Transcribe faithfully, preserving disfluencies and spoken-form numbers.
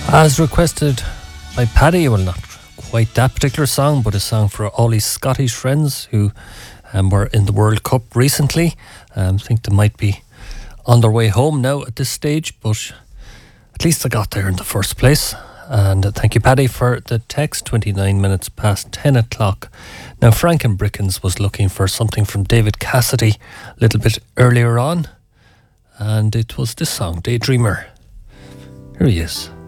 As requested by Paddy, well, not quite that particular song, but a song for all his Scottish friends who um, were in the World Cup recently. I um, think they might be on their way home now at this stage, but at least they got there in the first place. And uh, thank you, Paddy, for the text. twenty-nine minutes past ten o'clock. Now, Frank and Brickens was looking for something from David Cassidy a little bit earlier on, and it was this song, Daydreamer. Here he is.